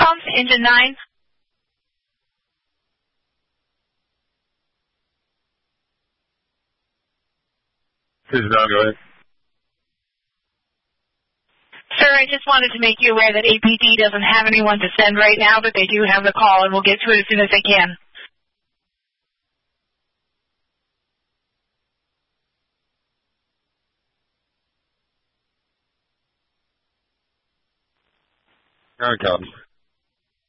pumps, engine 9. This is Don, go ahead. Sir, I just wanted to make you aware that APD doesn't have anyone to send right now, but they do have the call, and we'll get to it as soon as they can. All right, copy.